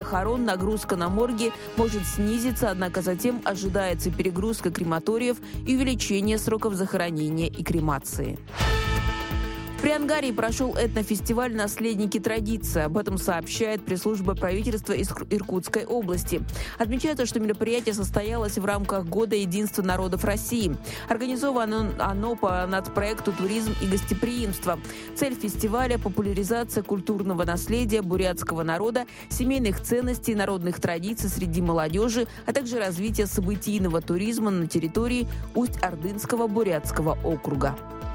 похорон нагрузка на морги может снизиться, однако затем ожидается перегрузка крематориев и увеличение сроков захоронения и кремации. В Приангарии прошел этнофестиваль «Наследники традиции». Об этом сообщает пресс-служба правительства из Иркутской области. Отмечается, что мероприятие состоялось в рамках Года единства народов России. Организовано оно по нацпроекту «Туризм и гостеприимство». Цель фестиваля – популяризация культурного наследия бурятского народа, семейных ценностей, народных традиций среди молодежи, а также развитие событийного туризма на территории Усть-Ордынского бурятского округа.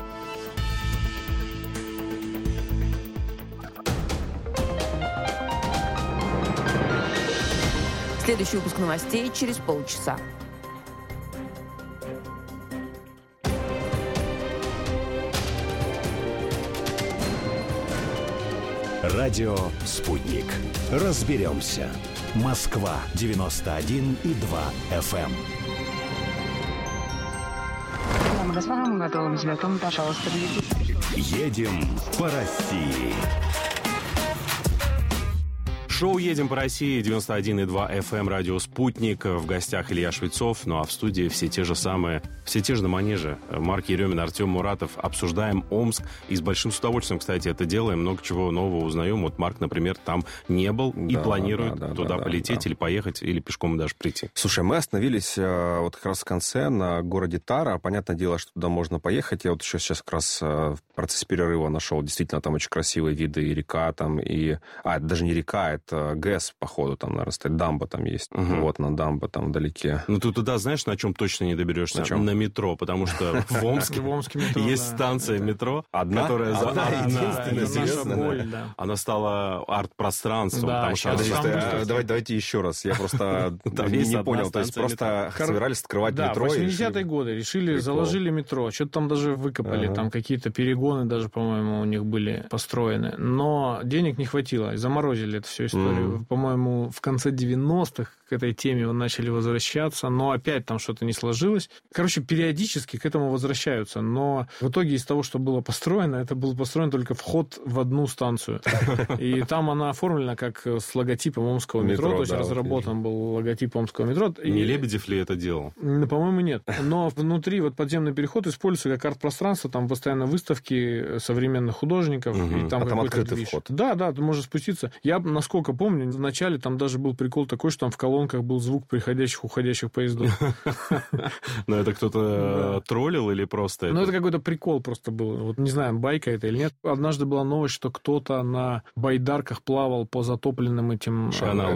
Следующий выпуск новостей через полчаса. Радио «Спутник». Разберемся. Москва, 91,2 FM. Дамы и господа, мы готовы к взлету. Пожалуйста, Едем по России. Шоу «Едем по России», 91,2 FM, радио «Спутник». В гостях Илья Швецов, ну а в студии все те же на манеже. Марк Еремин, Артем Муратов. Обсуждаем Омск. И с большим удовольствием, кстати, это делаем. Много чего нового узнаем. Вот Марк, например, там не был и планирует туда полететь или поехать, или пешком даже прийти. Слушай, мы остановились вот как раз в конце на городе Тара. Понятное дело, что туда можно поехать. Я вот еще сейчас как раз в процессе перерыва нашел. Действительно, там очень красивые виды, и река там, и... это даже не река, это ГЭС, походу, там, наверное, стоит, дамба там есть. Вот на дамба там вдалеке. Ну, ты туда, знаешь, на чем точно не доберешься? На метро, потому что в Омске есть станция метро, которая единственная. Она стала арт-пространством. Давайте еще раз. Я просто не понял. То есть просто собирались открывать метро. Да, в 80-е годы решили, заложили метро. Что-то там даже выкопали. Там какие-то перегоны даже, по-моему, у них были построены. Но денег не хватило. И заморозили эту всю историю. По-моему, в конце 90-х к этой теме начали возвращаться, но опять там что-то не сложилось. Короче, периодически к этому возвращаются, но в итоге из того, что было построено, это был построен только вход в одну станцию. И там она оформлена как с логотипом Омского метро, то есть разработан был логотип Омского метро. Не Лебедев ли это делал? По-моему, нет. Но внутри вот подземный переход используется как арт-пространство, там постоянно выставки современных художников. И там открытый вход. Да, ты можешь спуститься. Я, насколько помню, вначале там даже был прикол такой, что там в колонках был звук приходящих, уходящих поездов. Но это кто-то троллил или просто... Ну, это какой-то прикол просто был. Вот не знаю, байка это или нет. Однажды была новость, что кто-то на байдарках плавал по затопленным этим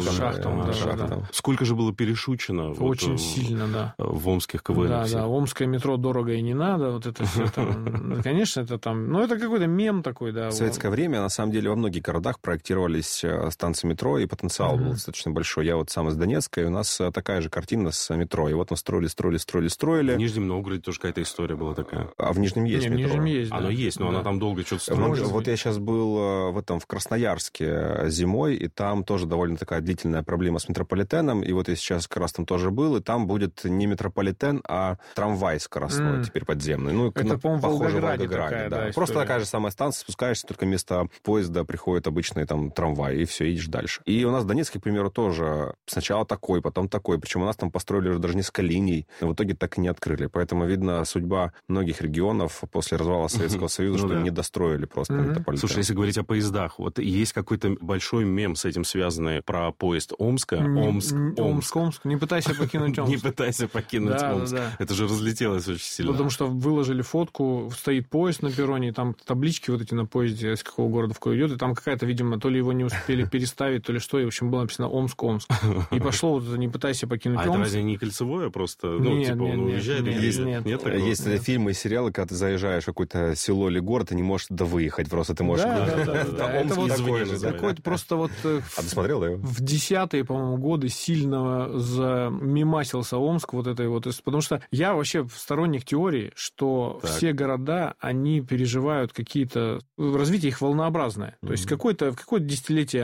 шахтам. Сколько же было перешучено? Очень сильно, да. В омских КВН. Да, омское метро дорого и не надо. Вот это все там... Конечно, это там... Ну, это какой-то мем такой, да. В советское время, на самом деле, во многих городах проектировались станции метро, и потенциал был достаточно большой. Я вот сам из Донецка, и у нас такая же картина с метро. И вот мы строили. В Нижнем Новгороде тоже какая-то история была такая. А в Нижнем есть метро? В Нижнем есть, да. Оно есть, но она там долго что-то строилась. Вот я сейчас был в Красноярске зимой, и там тоже довольно такая длительная проблема с метрополитеном. И вот я сейчас как раз там тоже был, и там будет не метрополитен, а трамвай скоростной теперь подземный. Ну, это, по-моему, похоже в Волгограде такая, да. Просто такая же самая станция, спускаешься, только вместо поезда приходит обычный там трамвай, и все, едешь дальше. И у нас в Донецке, к примеру, тоже сначала такой, потом такой. Причем у нас там построили уже даже несколько линий, но в итоге так и не открыли. Поэтому, видно, судьба многих регионов после развала Советского Союза, что не достроили просто метрополитен. Слушай, если говорить о поездах, вот есть какой-то большой мем с этим связанный про поезд Омска. Омск. Не пытайся покинуть Омск. Не пытайся покинуть Омск. Это же разлетелось очень сильно. Потому что выложили фотку, стоит поезд на перроне, и там таблички вот эти на поезде, из какого города в какой идет, и там какая-то, видимо, то ли его не успели переставить, то ли что, и, в общем, было написано Омск. И пошло вот это «Не пытайся покинуть Омск». А это разве не кольцевое просто? Он уезжает? Есть фильмы и сериалы, когда ты заезжаешь в какое-то село или город, ты не можешь туда выехать просто, ты можешь... Да, это вот такой просто вот... А ты смотрел его? В 10-е, по-моему, годы сильно замимасился Омск вот этой вот... Потому что я вообще сторонник теории, что все города, они переживают какие-то... Развитие их волнообразное. То есть какое-то десятилетие оно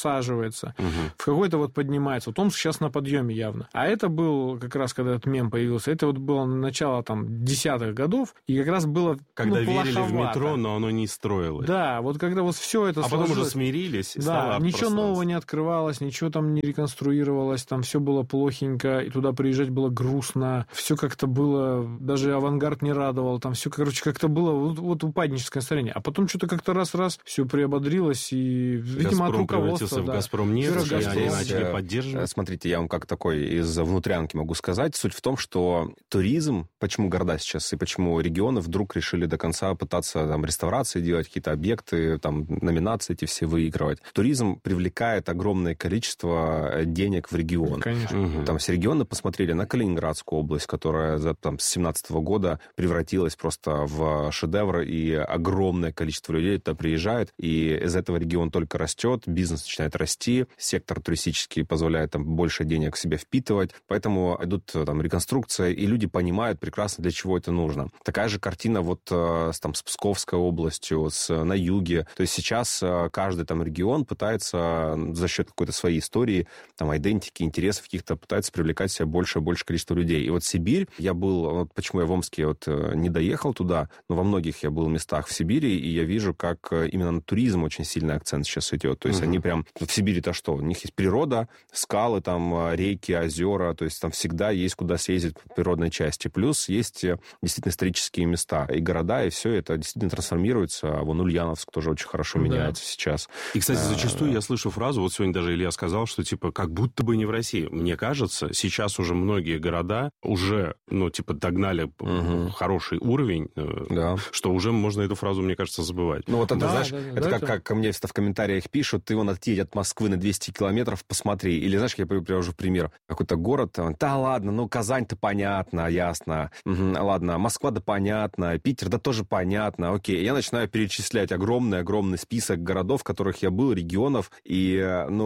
просаживается, в какой-то вот поднимается. Вот Омск сейчас на подъеме явно. А это был как раз, когда этот мем появился, это вот было начало там 10-х годов, и как раз было когда верили плоховато. В метро, но оно не строилось. Да, вот когда вот все это потом уже смирились, и да, ничего нового не открывалось, ничего там не реконструировалось, там все было плохенько, и туда приезжать было грустно, все как-то было, даже авангард не радовал, там все, короче, как-то было вот упадническое настроение. А потом что-то как-то раз-раз все приободрилось, и, видимо, от руководства. В «Газпромнефть», и они начали поддерживать. Смотрите, я вам как такой из внутрянки могу сказать. Суть в том, что туризм, почему города сейчас и почему регионы вдруг решили до конца пытаться там реставрации делать, какие-то объекты, там номинации эти все выигрывать. Туризм привлекает огромное количество денег в регион. Конечно. Там все регионы посмотрели на Калининградскую область, которая с 2017 года превратилась просто в шедевр, и огромное количество людей туда приезжает, и из этого регион только растет, бизнес начинает расти, сектор туристический позволяет там больше денег в себя впитывать, поэтому идут там реконструкция, и люди понимают прекрасно, для чего это нужно. Такая же картина вот с Псковской областью, на юге. То есть сейчас каждый там регион пытается за счет какой-то своей истории, там, идентики, интересов каких-то, пытается привлекать в себя больше и больше количество людей. И вот Сибирь, я был, вот почему я в Омске вот не доехал туда, но во многих я был местах в Сибири, и я вижу, как именно на туризм очень сильный акцент сейчас идет. То есть они прям... В Сибири-то что? У них есть природа, скалы, там, реки, озера, то есть там всегда есть куда съездить по природной части. Плюс есть действительно исторические места и города, и все это действительно трансформируется. Вон Ульяновск тоже очень хорошо меняется сейчас. И, кстати, зачастую я слышу фразу, вот сегодня даже Илья сказал, что, типа, как будто бы не в России. Мне кажется, сейчас уже многие города уже, догнали хороший уровень, что уже можно эту фразу, мне кажется, забывать. Ну, вот это, знаешь, это как ко мне в комментариях пишут, ты вон отъедет от Москвы на 200 километров, посмотри. Или, знаешь, я привожу пример. Какой-то город, да ладно, Казань-то понятно, ясно. Ладно, Москва, да понятно. Питер, да тоже понятно. Окей. Я начинаю перечислять огромный список городов, в которых я был, регионов, и,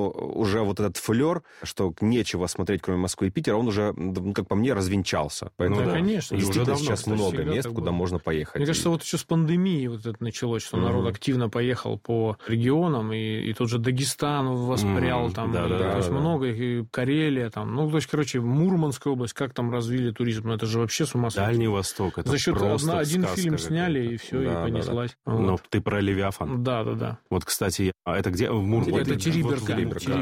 уже вот этот флер, что нечего смотреть, кроме Москвы и Питера, он уже, как по мне, развенчался. Поэтому, конечно. И уже сейчас много мест, куда можно поехать. Мне кажется, вот еще с пандемией вот это началось, что народ активно поехал по регионам, и тот же Дагестан воспрял, там, то есть много их, и Карелия, там, то есть, короче, Мурманская область, как там развили туризм, это же вообще с ума сойти. Дальний Восток, это за счет просто один фильм сняли, и все, и понеслась. Вот. Но ты про Левиафан. Да. Вот, кстати, это где? В Мурманске. Это Териберка.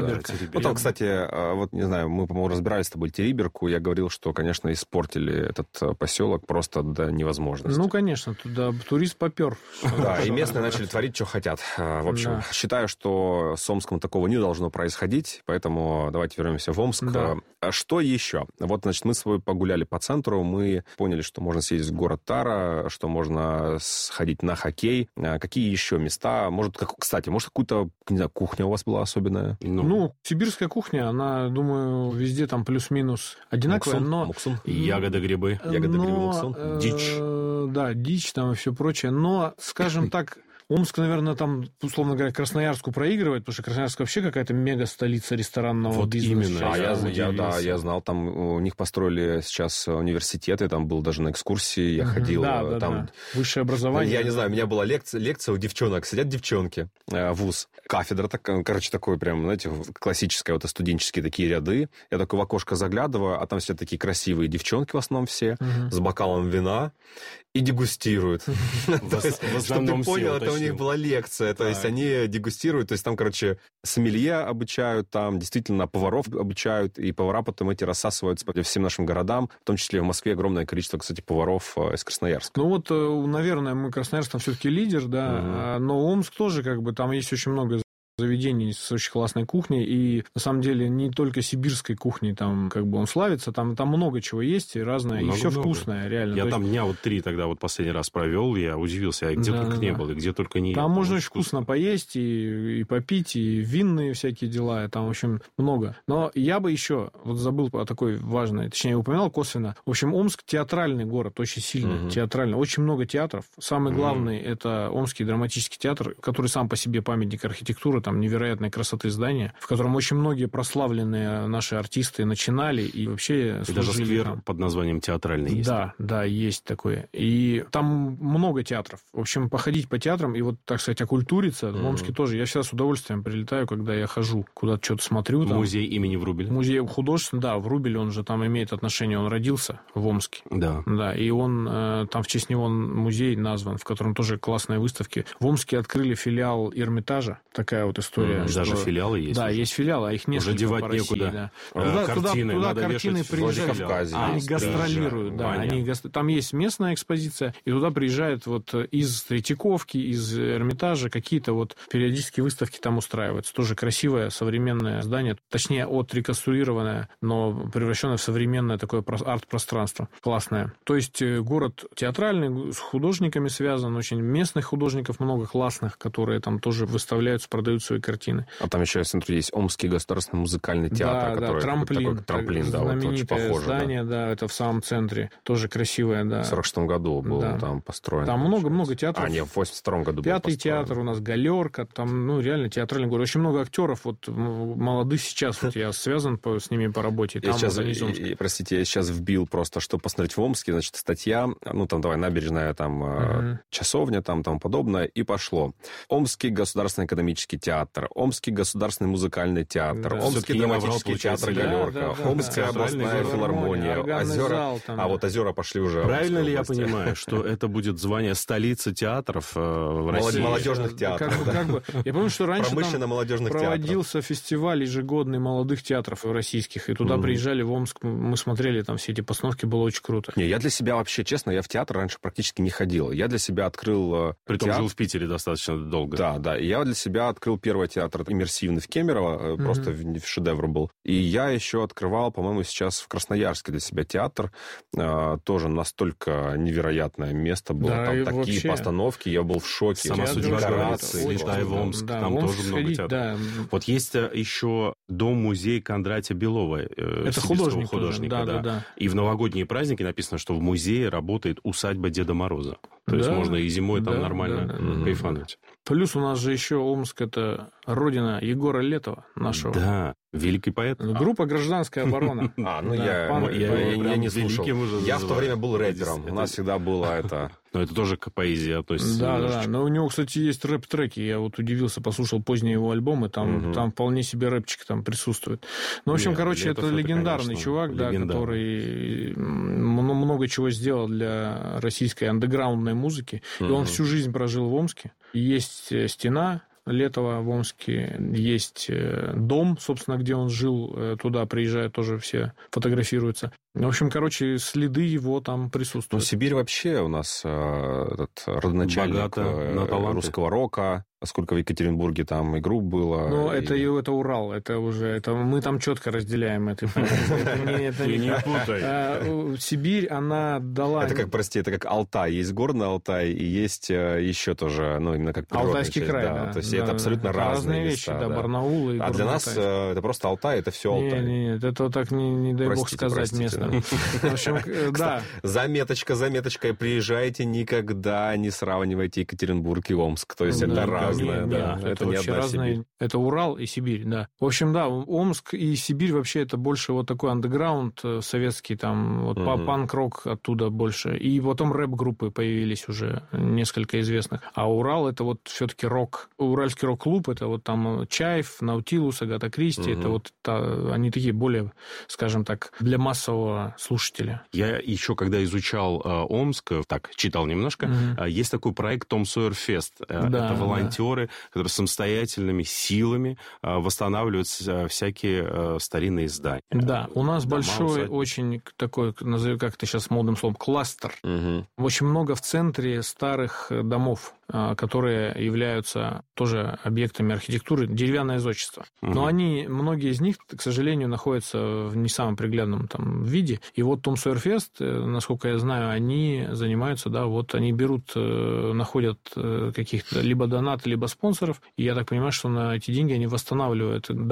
Вот там, кстати, вот, не знаю, мы, по-моему, разбирались с тобой Териберку, я говорил, что, конечно, испортили этот поселок просто до невозможности. Конечно, туда турист попер. Да, и местные начали творить, что хотят. В общем, считаю, что с Омском такого не должно происходить, поэтому давайте вернемся в Омск. Да. Что еще? Вот, значит, мы с тобой погуляли по центру, мы поняли, что можно съездить в город Тара, что можно сходить на хоккей. Какие еще места? Может, какую-то, не знаю, кухня у вас была особенная? Сибирская кухня, она, думаю, везде там плюс-минус одинаковая, Муксун. Ягоды, грибы. Муксун. Дичь. Да, дичь там и все прочее. Но, скажем так, Омск, наверное, там, условно говоря, Красноярску проигрывает, потому что Красноярск вообще какая-то мега-столица ресторанного бизнеса. Именно. Я знал, там у них построили сейчас университеты, там был даже на экскурсии, я ходил. Да. Высшее образование. Я не знаю, у меня была лекция у девчонок, сидят девчонки, вуз, кафедра, такой прям, знаете, классическая, вот студенческие такие ряды. Я такой в окошко заглядываю, а там все такие красивые девчонки в основном все, с бокалом вина. И дегустируют. Чтобы ты понял, это у них была лекция. То есть они дегустируют. То есть там, сомелье обучают, там действительно поваров обучают. И повара потом эти рассасываются по всем нашим городам. В том числе в Москве огромное количество, кстати, поваров из Красноярска. Наверное, мы Красноярск там все-таки лидер, да. Но Омск тоже, там есть очень много заведений с очень классной кухней, и на самом деле не только сибирской кухней там он славится, там много чего есть, и разное, и все вкусное, реально. Я там дня 3 тогда последний раз провел, я удивился, где только не был, и где только не ел. Там можно очень вкусно поесть, и попить, и винные всякие дела, и там, в общем, много. Но я бы еще забыл о такой важной, точнее, упоминал косвенно. В общем, Омск театральный город, очень сильный, театральный, очень много театров. Самый главный это Омский драматический театр, который сам по себе памятник архитектуры, там невероятной красоты здание, в котором очень многие прославленные наши артисты начинали и вообще служили. И даже сквер там под названием Театральный есть. Да, есть такое. И там много театров. В общем, походить по театрам и вот, так сказать, окультуриться. В Омске тоже. Я всегда с удовольствием прилетаю, когда я хожу, куда-то что-то смотрю. Там. Музей имени Врубеля. Музей художественный, да, Врубель, он же там имеет отношение, он родился в Омске. Да. Да, и он, там в честь него музей назван, в котором тоже классные выставки. В Омске открыли филиал Эрмитажа. Такая вот история. Даже филиалы есть? Да, уже. есть филиалы, а их несколько уже девать по России, некуда. Да. Туда картины приезжают. Они есть, гастролируют. Да, там есть местная экспозиция, и туда приезжают вот из Третьяковки, из Эрмитажа какие-то вот периодически выставки там устраиваются. Тоже красивое современное здание, точнее, отреконструированное, но превращенное в современное такое арт-пространство. Классное. То есть город театральный, с художниками связан, очень местных художников много классных, которые там тоже выставляются, продают свои картины. А там еще, я смотрю, есть Омский государственный музыкальный театр, который трамплин. Трамплин, да, вот очень похоже. Здание, да, это в самом центре, тоже красивое, да. В 46-м году был там построен. Там много театров. Нет, в 82-м году был Пятый театр у нас, Галерка, там, реально театральный город. Очень много актеров, вот, молодых сейчас, вот я связан с ними по работе. Я сейчас вбил просто, чтобы посмотреть в Омске, значит, статья, набережная, там, часовня, там, тому подобное, и пошло. Омский государственный экономический театр, Омский государственный музыкальный театр, Омский драматический театр Галерка, Омская областная филармония, озера. Вот озера пошли уже. Правильно ли я понимаю, что это будет звание столицы театров в России? Молодежных театров. Я помню, что раньше там проводился фестиваль ежегодный молодых театров российских, и туда приезжали в Омск, мы смотрели там все эти постановки, было очень круто. Я для себя вообще, честно, я в театр раньше практически не ходил. Я для себя открыл... Притом жил в Питере достаточно долго. Да. Я для себя открыл первый театр иммерсивный в Кемерово, просто шедевр был. И я еще открывал, по-моему, сейчас в Красноярске для себя театр. Тоже настолько невероятное место было. Да, там такие вообще... постановки, я был в шоке. Сама судьба говорится, слетай в Омск, там тоже много театров. Да. Вот есть еще дом-музей Кондратия Белова, это художника. Да. И в новогодние праздники написано, что в музее работает усадьба Деда Мороза. То есть можно и зимой там нормально кайфануть. Плюс у нас же еще Омск — это родина Егора Летова, нашего. Да, великий поэт. Группа «Гражданская оборона». Я не слушал. Я в то время был рэпером. У нас всегда было это... Но это тоже к поэзии относится. Да. Но у него, кстати, есть рэп-треки. Я вот удивился, послушал поздние его альбомы. Там вполне себе рэпчик там присутствует. Ну, в общем, это легендарный чувак, который много чего сделал для российской андеграундной музыки. И он всю жизнь прожил в Омске. Есть стена Летова в Омске, есть дом, собственно, где он жил, туда приезжают тоже все, фотографируются. В общем, следы его там присутствуют. Сибирь вообще у нас родоначальник русского рока. Сколько в Екатеринбурге там и групп было. Ну, это Урал, мы там четко разделяем это. Не путай. Сибирь, она дала... Это как Алтай. Есть горный Алтай, и есть еще тоже, именно как природный. Алтайский край, да. То есть это абсолютно разные вещи, да, Барнаул и А для нас это просто Алтай, это все Алтай. Нет, это так не дай бог сказать местным. В общем, да. Заметочка, приезжайте, никогда не сравнивайте Екатеринбург и Омск. То есть это разное. Это не вообще одна разные. Сибирь. Это Урал и Сибирь, да. В общем, да, Омск и Сибирь вообще это больше вот такой андеграунд советский, там, панк-рок оттуда больше. И потом рэп-группы появились уже, несколько известных. А Урал это вот все-таки рок. Уральский рок-клуб, это вот там Чайф, Наутилус, Агата Кристи, это вот они такие более, скажем так, для массового слушателя. Я еще, когда изучал Омск, читал немножко, есть такой проект Том Сойер Фест. Это волонтеры, которые самостоятельными силами восстанавливают всякие старинные здания. Да, у нас большой очень такой, назови как-то сейчас модным словом, кластер. Очень много в центре старых домов, которые являются тоже объектами архитектуры, деревянное зодчество. Но многие из них, к сожалению, находятся в не самом приглядном виде. И вот Том Сойер Фест, насколько я знаю, они занимаются, они берут, находят каких-то либо донаты, либо спонсоров. И я так понимаю, что на эти деньги они восстанавливают дома,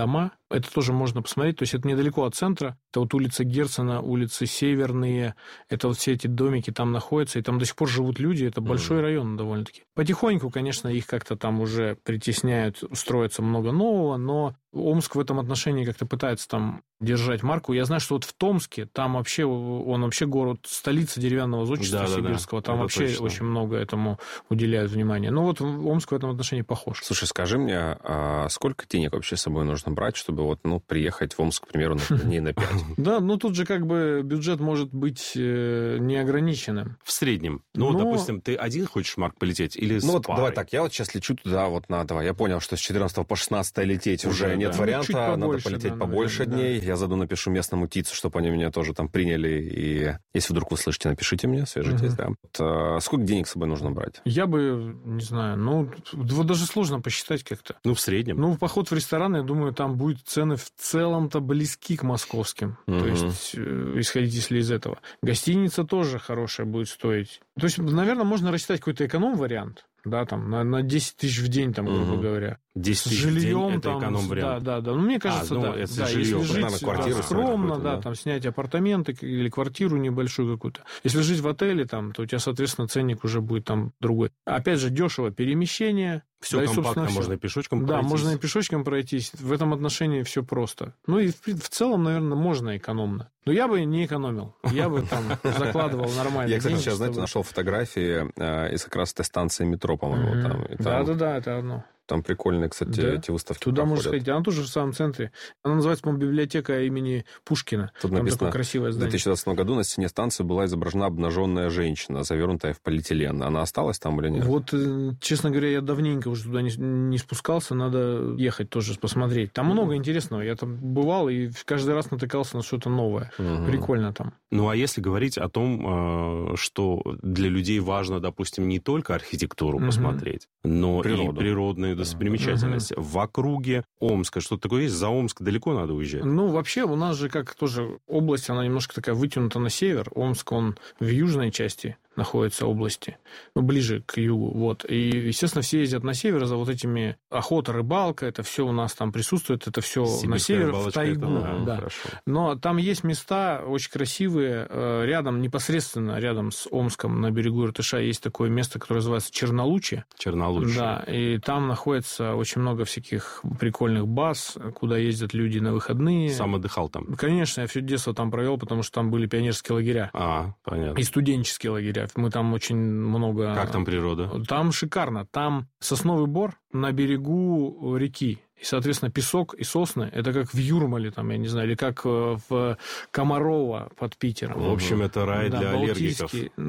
Это тоже можно посмотреть. То есть это недалеко от центра. Это вот улица Герцена, улицы Северные. Это вот все эти домики там находятся. И там до сих пор живут люди. Это большой район довольно-таки. Потихоньку, конечно, их как-то там уже притесняют. Строится много нового. Но Омск в этом отношении как-то пытается там держать марку. Я знаю, что вот в Томске, там вообще, он вообще город, столица деревянного зодчества сибирского. Там вообще точно. Очень много этому уделяют внимания. Ну вот Омск в этом отношении похож. Слушай, скажи мне, а сколько денег вообще с собой нужно брать, чтобы вот, приехать в Омск, к примеру, на дней на 5? Да, тут же как бы бюджет может быть неограниченным. В среднем. Допустим, ты один хочешь, Марк, полететь или с парой? Давай так, я вот сейчас лечу туда, я понял, что с 14 по 16 лететь уже нет варианта, надо полететь побольше дней. Я заодно напишу местному ТИЦу, чтобы они меня тоже там приняли. И если вдруг вы слышите, напишите мне, свяжитесь, да. Вот, сколько денег с собой нужно брать? Я бы, не знаю, даже сложно посчитать как-то. В среднем. Поход в ресторан, я думаю, там будут цены в целом-то близки к московским. То есть, исходить если из этого. Гостиница тоже хорошая будет стоить. То есть, наверное, можно рассчитать какой-то эконом-вариант. Да, там, на 10 тысяч в день, там, грубо говоря. 10 тысяч в день – это эконом-вариант. Да. Мне кажется, да. Это жилье. Если жить скромно, там, снять апартаменты или квартиру небольшую какую-то. Если жить в отеле, там, то у тебя, соответственно, ценник уже будет там другой. Опять же, дешево перемещение. Все компактно, можно и пешочком пройтись. Да, можно и пешочком пройтись. В этом отношении все просто. И в целом, наверное, можно экономно. Но я бы не экономил. Я бы там закладывал нормально. Я, кстати, сейчас, нашел фотографии из как раз этой станции метро, по-моему. Да, это одно. Там прикольные, кстати, эти выставки туда проходят. можно сходить. Она тоже в самом центре. Она называется, по-моему, библиотека имени Пушкина. Тут там написано, такое красивое здание. В 2020 году на стене станции была изображена обнаженная женщина, завернутая в полиэтилен. Она осталась там или нет? Вот, честно говоря, я давненько уже туда не спускался. Надо ехать тоже посмотреть. Там много интересного. Я там бывал и каждый раз натыкался на что-то новое. Прикольно там. А если говорить о том, что для людей важно, допустим, не только архитектуру посмотреть, но и природные достопримечательности. В округе Омска что-то такое есть? За Омск далеко надо уезжать? Вообще у нас же как тоже область, она немножко такая вытянута на север. Омск, он в южной части находится области, ближе к югу. Вот. И, естественно, все ездят на север за вот этими охота, рыбалка, это все у нас там присутствует, это все на север, в тайгу. Да. Но там есть места очень красивые, рядом, непосредственно рядом с Омском, на берегу Иртыша, есть такое место, которое называется Чернолучье. Да, и там находится очень много всяких прикольных баз, куда ездят люди на выходные. Сам отдыхал там? Конечно, я все детство там провел, потому что там были пионерские лагеря. Понятно. И студенческие лагеря. Мы там очень много... Как там природа? Там шикарно. Там сосновый бор на берегу реки. И, соответственно, песок и сосны, это как в Юрмале, там, я не знаю, или как в Комарово под Питером. В общем, это рай для аллергиков.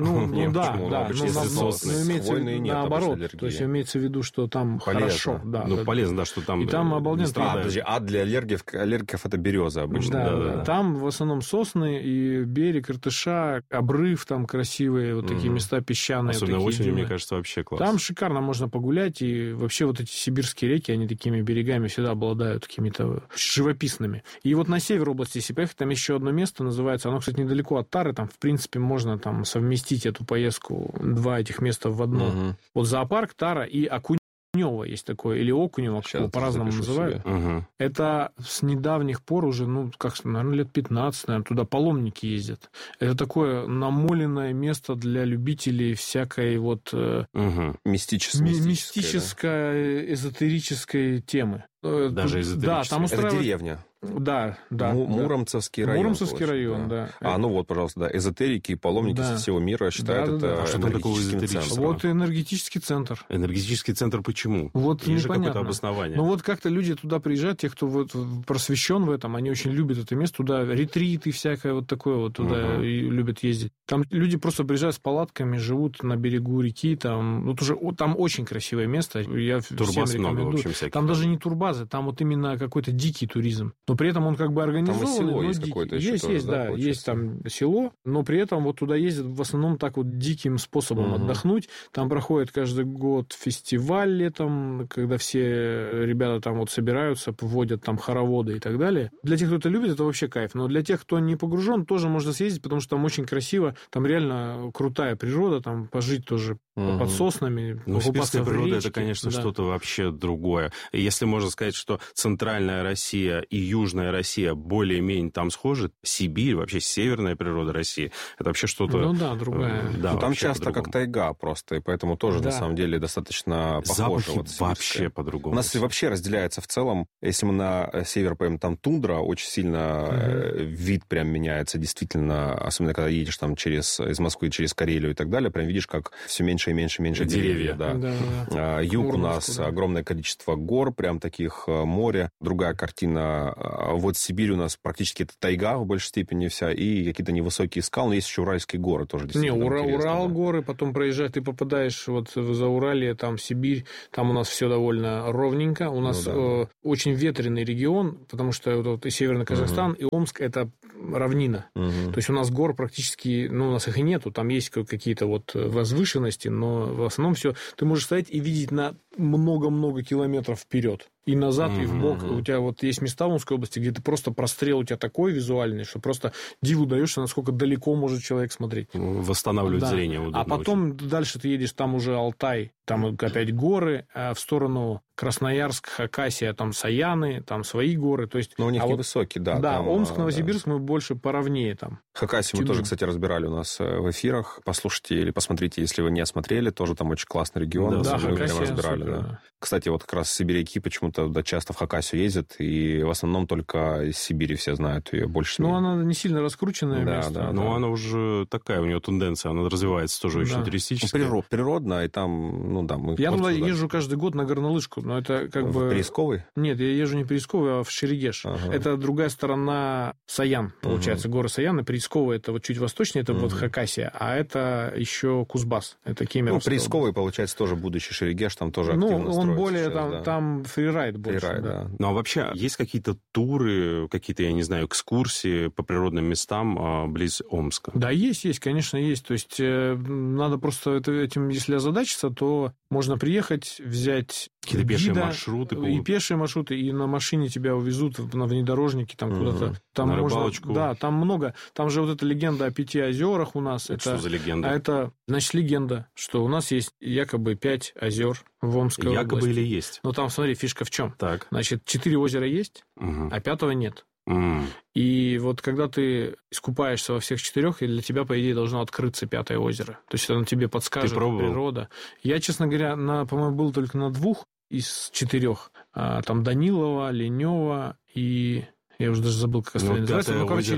Имеется наоборот. То есть, имеется в виду, что там хорошо. Полезно, что там и там обалденно. Для аллергиков это береза обычно. Там в основном сосны и берег Иртыша, обрыв там красивые, вот такие места песчаные. Особенно осенью, мне кажется, вообще класс. Там шикарно можно погулять, и вообще вот эти сибирские реки, они такими берегами всегда обладают какими-то живописными. И вот на север области, если поехать, там еще одно место называется, оно, кстати, недалеко от Тары, там, в принципе, можно там совместить эту поездку, два этих места в одно. Вот зоопарк, Тара и Окунево есть такое, или Окунево, по-разному называют. Это с недавних пор уже, наверное, лет 15, наверное, туда паломники ездят. Это такое намоленное место для любителей всякой вот мистической, эзотерической темы. Даже эзотерической. Это деревня. Да. Муромцевский район. Муромцевский район, да. Пожалуйста, эзотерики и паломники со всего мира считают это энергетическим центром. Вот энергетический центр. Энергетический центр почему? Вот есть же непонятно. какое-то обоснование. Вот как-то люди туда приезжают, те, кто вот просвещен в этом, они очень любят это место, туда ретриты всякое вот такое вот туда и любят ездить. Там люди просто приезжают с палатками, живут на берегу реки, там очень красивое место, я всем рекомендую. В общем, там даже не турбазы, там вот именно какой-то дикий туризм. Но при этом он как бы организованный. Там и село есть какое-то еще. Есть там село, но при этом вот туда ездят в основном так вот диким способом отдохнуть. Там проходит каждый год фестиваль летом, когда все ребята там вот собираются, вводят там хороводы и так далее. Для тех, кто это любит, это вообще кайф. Но для тех, кто не погружен, тоже можно съездить, потому что там очень красиво, там реально крутая природа, там пожить тоже под соснами. Ну, сибирская природа — это, речке. конечно, что-то вообще другое. Если можно сказать, что центральная Россия и южная Россия более-менее там схожи, Сибирь, вообще северная природа России, это вообще что-то... Ну да, другая. Да, там часто как тайга просто, и поэтому тоже, на самом деле, достаточно похоже. Запахи вообще по-другому. У нас вообще разделяется в целом, если мы на север поедем, там тундра, очень сильно вид прям меняется, действительно, особенно когда едешь там из Москвы через Карелию и так далее, прям видишь, как все меньше и меньше деревья. Да. Юг у нас огромное количество гор, прям таких, море. Другая картина. Вот Сибирь у нас практически это тайга в большей степени вся, и какие-то невысокие скалы, но есть еще Уральские горы тоже. Урал горы, потом проезжаешь, ты попадаешь вот за Уралье, там Сибирь, там у нас все довольно ровненько. У нас очень ветреный регион, потому что вот и Северный Казахстан, и Омск — это равнина. То есть у нас гор практически, у нас их и нету, там есть какие-то вот возвышенности, но в основном все ты можешь стоять и видеть на много-много километров вперед. И назад, и вбок. У тебя вот есть места в Омской области, где ты просто прострел у тебя такой визуальный, что просто диву даешься, насколько далеко может человек смотреть. Восстанавливать зрение. А потом очень. Дальше ты едешь, там уже Алтай, там опять горы, а в сторону Красноярск, Хакасия, там Саяны, там свои горы. То есть, но у них невысокие, да. Да, там, Омск, Новосибирск мы больше поровнее там. Хакасию мы тоже, кстати, разбирали у нас в эфирах. Послушайте или посмотрите, если вы не осмотрели, тоже там очень классный регион. Да, мы Хакасия, прям разбирали. супер, да. Кстати, вот как раз сибиряки почему-то часто в Хакасию ездят, и в основном только из Сибири все знают ее больше. Она не сильно раскрученное место. Да. Но она уже такая, у нее тенденция, она развивается тоже очень туристически. Природно, и там, мы... Я туда езжу каждый год на горнолыжку, но это как бы... В Пересковый? Нет, я езжу не в Пересковый, а в Шерегеш. Это другая сторона Саян, получается, горы Саян, и Пересковый — это вот чуть восточнее, это вот Хакасия, а это еще Кузбасс, это Кемеровская. Пересковый, получается, тоже будущий Шерегеш, там тоже активно строится. Он более сейчас, там фрирайд больше. Да. Ну, а вообще, есть какие-то туры, какие-то, я не знаю, экскурсии по природным местам близ Омска? Да, есть, конечно, есть. То есть, надо просто этим, если озадачиться, то можно приехать, взять какие-то пешие маршруты. И пешие маршруты, и на машине тебя увезут на внедорожнике там куда-то. Там на рыбалочку. Да, там много. Там же вот эта легенда о 5 озерах у нас. Это что за легенда? А это, значит, легенда, что у нас есть якобы 5 озер в Омской области. Якобы или есть? Ну, там, смотри, фишка в чем. Так. Значит, 4 озера есть, а 5-го нет. И вот когда ты искупаешься во всех 4, для тебя, по идее, должно открыться 5-е озеро. То есть оно тебе подскажет природа. Я, честно говоря, по-моему, был только на 2 из 4. Там Данилова, Ленева и... Я уже даже забыл, как остальные называются.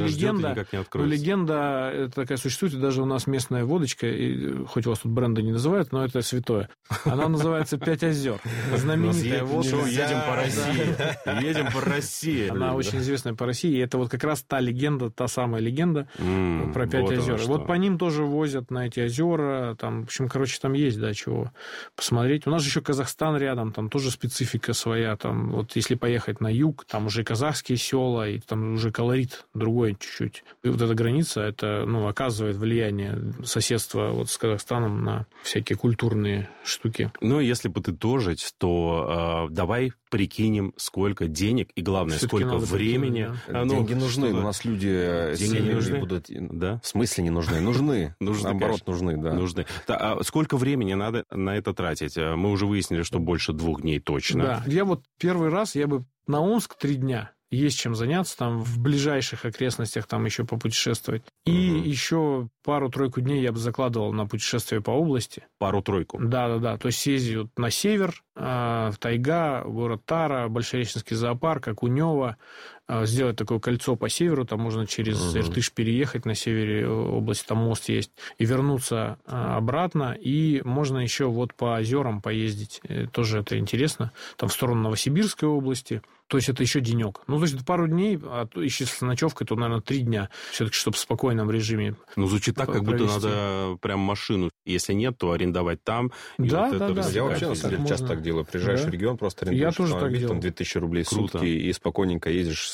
Легенда это такая существует, и даже у нас местная водочка, и, хоть у вас тут бренды не называют, но это святое. Она называется 5 озер. Знаменитая водка. Едем по России. Едем по России. Она очень известная по России, и это вот как раз та легенда, та самая легенда про 5 озер. Вот по ним тоже возят на эти озера. Там, в общем, там есть, чего посмотреть. У нас же еще Казахстан рядом, там тоже специфика своя. Там, вот если поехать на юг, там уже казахские села, и там уже колорит другой чуть-чуть. И вот эта граница, это, оказывает влияние соседства вот с Казахстаном на всякие культурные штуки. Ну, если подытожить, то давай прикинем, сколько денег и, главное, сколько времени. Деньги нужны. У нас люди... Деньги не нужны? Будут... Да? В смысле не нужны? Нужны. Наоборот, нужны, да. Нужны. А сколько времени надо на это тратить? Мы уже выяснили, что больше 2 дней точно. Да. Я вот первый раз, я бы на Омск 3 дня. Есть чем заняться, там в ближайших окрестностях там еще попутешествовать. И еще 2-3 дней я бы закладывал на путешествие по области. 2-3? Да. То есть съездить на север, в тайга, город Тара, Большереченский зоопарк, Окунево, сделать такое кольцо по северу, там можно через Иртыш переехать на севере области, там мост есть, и вернуться обратно, и можно еще вот по озерам поездить, тоже это интересно, там в сторону Новосибирской области, то есть это еще денек. То есть пару дней, а если с ночевкой, то, наверное, 3 дня, все-таки, чтобы в спокойном режиме. Звучит так, как будто надо прям машину, если нет, то арендовать там. Да. Я вообще, на самом деле, часто так делаю. Приезжаешь в регион, просто арендуешь автомобиль, там 2000 рублей в сутки, и спокойненько ездишь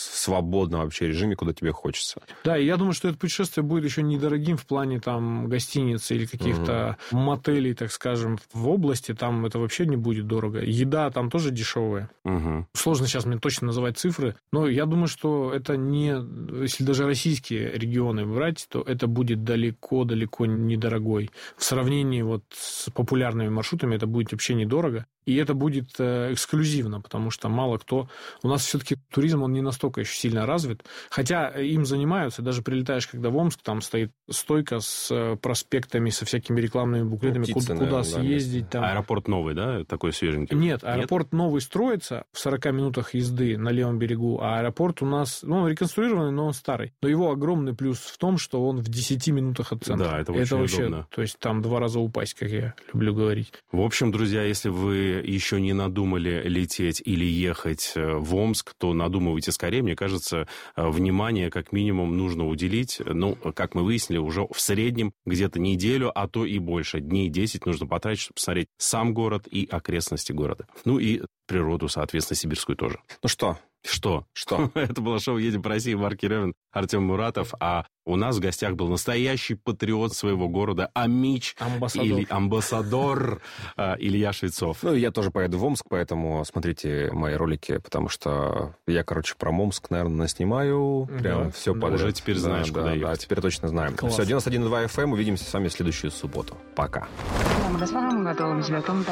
свободном вообще режиме, куда тебе хочется. Да, и я думаю, что это путешествие будет еще недорогим в плане там гостиницы или каких-то мотелей, так скажем, в области. Там это вообще не будет дорого. Еда там тоже дешевая. Сложно сейчас мне точно называть цифры, но я думаю, что это не... Если даже российские регионы брать, то это будет далеко-далеко недорогой. В сравнении вот с популярными маршрутами это будет вообще недорого. И это будет эксклюзивно, потому что мало кто... У нас все-таки туризм, он не настолько еще сильно развит. Хотя им занимаются. Даже прилетаешь, когда в Омск, там стоит стойка с проспектами, со всякими рекламными буклетами, куда съездить. Там. Аэропорт новый, да? Такой свеженький? Нет, аэропорт новый строится в 40 минутах езды на левом берегу, а аэропорт у нас, он реконструированный, но он старый. Но его огромный плюс в том, что он в 10 минутах от центра. Да, это очень удобно. То есть там 2 раза упасть, как я люблю говорить. В общем, друзья, если вы еще не надумали лететь или ехать в Омск, то надумывайте скорее. Мне кажется, внимание как минимум нужно уделить. Ну, как мы выяснили, уже в среднем где-то неделю, а то и больше. Дней 10 нужно потратить, чтобы посмотреть сам город и окрестности города. Ну и природу, соответственно, сибирскую тоже. Ну что? Что? Это было шоу «Едем по России», Марк Еремин, Артем Муратов. А у нас в гостях был настоящий патриот своего города, амич, или амбассадор Илья Швецов. Ну, я тоже поеду в Омск, поэтому смотрите мои ролики, потому что я, про Омск, наверное, наснимаю. Прям все подряд. Уже теперь знаешь, куда ехать. Да, теперь точно знаем. Класс. Все, 91.2 FM. Увидимся с вами в следующую субботу. Пока.